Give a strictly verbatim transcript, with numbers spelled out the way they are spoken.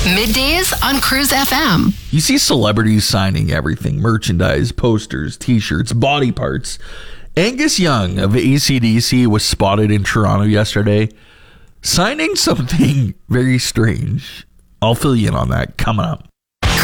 Middays on Cruise F M. You see celebrities signing everything: merchandise, posters, t-shirts, body parts. Angus Young of A C D C was spotted in Toronto yesterday signing something very strange. I'll fill you in on that coming up.